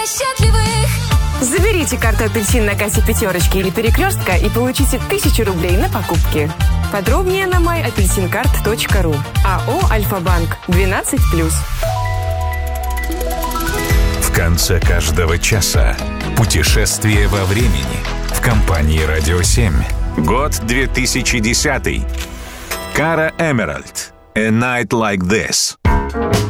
Заберите карту «Апельсин» на кассе «Пятерочки» или «Перекрестка» и получите 1000 рублей на покупки. Подробнее на myapelsincard.ru. АО «Альфа-банк». 12+. В конце каждого часа путешествие во времени в компании «Радио 7». Год 2010. Кара Эмеральд. A Night Like This.